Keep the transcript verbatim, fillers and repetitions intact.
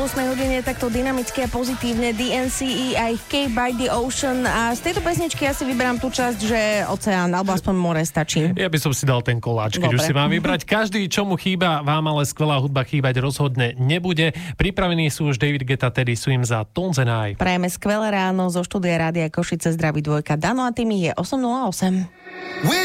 ôsmej hodine takto dynamicky a pozitívne D N C E aj Cave by the Ocean a z tejto pesničky ja si vyberám tú časť, že oceán alebo aspoň more stačí. Ja by som si dal ten koláč, keď Dobre. už si mám vybrať. Každý, čo mu chýba, vám ale skvelá hudba chýbať rozhodne nebude. Pripravení sú už David Guetta, Teddy Swims a Tones and I. Prajeme skvelé ráno zo štúdia Rádia Košice, zdraví dvojka Dano a Timi, je osem nula osem.